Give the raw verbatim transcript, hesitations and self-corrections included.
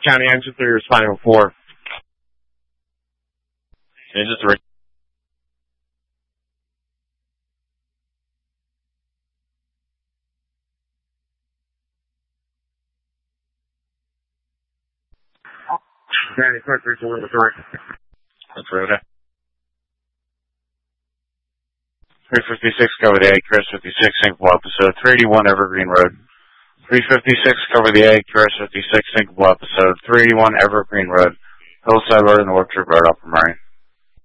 County engine three responding with four. Engine three. County quick three four with three. That's right, okay. three fifty-six, cover the A, Chris fifty-six, Syncable episode, three eighty-one Evergreen Road. three fifty-six, cover the A, Chris fifty-six, Syncable episode, three eighty-one Evergreen Road. Hillside Road in the Warp Troop Road, Upper Murray.